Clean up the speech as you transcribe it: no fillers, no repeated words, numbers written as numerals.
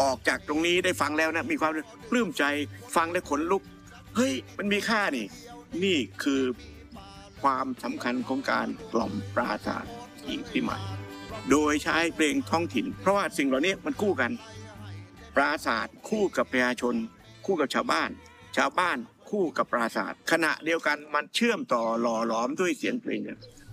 ออกจากตรงนี้ได้ฟังแล้วนะมีความปลื้มใจฟังแล้วขนลุกเฮ้ยมันมีค่านี่คือความสำคัญของการกล่อมปราศาสตร์ที่ใหม่โดยใช้เพลงท้องถิ่นเพราะว่าสิ่งเหล่านี้มันคู่กันปราศาสตร์คู่กับประชาชนคู่กับชาวบ้านคู่กับปราศาสตร์ขณะเดียวกันมันเชื่อมต่อหล่อหลอมด้วยเสียงเพลง